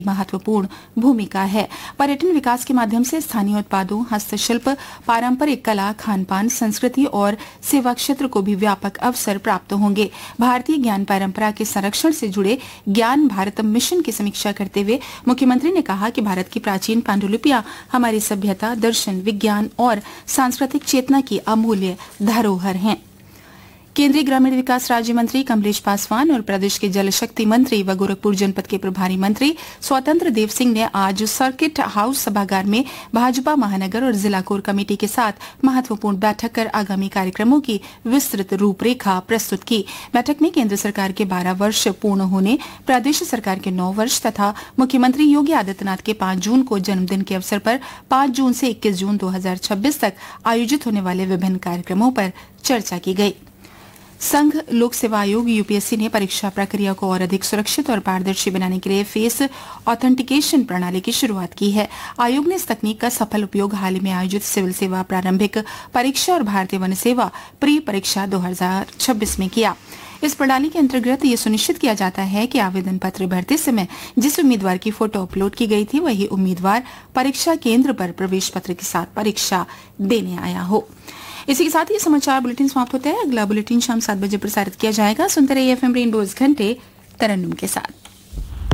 महत्वपूर्ण भूमिका है। पर्यटन विकास के माध्यम से स्थानीय उत्पादों, हस्तशिल्प, पारंपरिक कला, खान पान, संस्कृति और सेवा क्षेत्र को भी व्यापक अवसर प्राप्त होंगे। भारतीय ज्ञान परंपरा के संरक्षण से जुड़े ज्ञान भारतम मिशन की समीक्षा करते हुए मुख्यमंत्री ने कहा कि भारत की प्राचीन पांडुलिपियां हमारी सभ्यता, दर्शन, विज्ञान और सांस्कृतिक चेतना की अमूल्य धरोहर हैं। केंद्रीय ग्रामीण विकास राज्य मंत्री कमलेश पासवान और प्रदेश के जल शक्ति मंत्री व गोरखपुर जनपद के प्रभारी मंत्री स्वतंत्र देव सिंह ने आज सर्किट हाउस सभागार में भाजपा महानगर और जिला कोर कमेटी के साथ महत्वपूर्ण बैठक कर आगामी कार्यक्रमों की विस्तृत रूपरेखा प्रस्तुत की। बैठक में केंद्र सरकार के 12 वर्ष पूर्ण होने, प्रदेश सरकार के 9 वर्ष तथा मुख्यमंत्री योगी आदित्यनाथ के 5 जून को जन्मदिन के अवसर पर 5 जून से 21 जून 2026 तक आयोजित होने वाले विभिन्न कार्यक्रमों पर चर्चा की गई। संघ लोक सेवा आयोग यूपीएससी ने परीक्षा प्रक्रिया को और अधिक सुरक्षित और पारदर्शी बनाने के लिए फेस ऑथेंटिकेशन प्रणाली की शुरुआत की है। आयोग ने इस तकनीक का सफल उपयोग हाल ही में आयोजित सिविल सेवा प्रारंभिक परीक्षा और भारतीय वन सेवा प्री परीक्षा 2026 में किया। इस प्रणाली के अंतर्गत ये सुनिश्चित किया जाता है कि आवेदन पत्र भरते समय जिस उम्मीदवार की फोटो अपलोड की गई थी वही उम्मीदवार परीक्षा केंद्र पर प्रवेश पत्र के साथ परीक्षा देने आया हो। इसी के साथ ही समाचार बुलेटिन समाप्त होता है। अगला बुलेटिन शाम 7 बजे प्रसारित किया जाएगा। सुनते रहिए एफएम रेनबो इस घंटे तरन्नुम के साथ।